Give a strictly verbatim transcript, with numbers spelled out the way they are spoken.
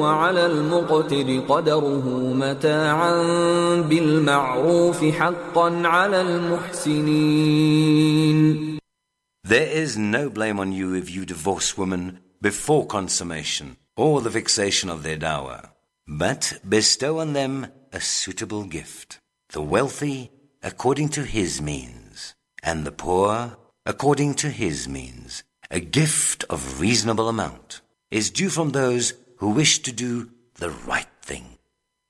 وعلى المقتر قدره متاعا بالمعروف حقا على المحسنين. There is no blame on you if you divorce women before consummation or the fixation of their dower, but bestow on them a suitable gift, the wealthy according to his means, and the poor according to his means. A gift of reasonable amount is due from those who wish to do the right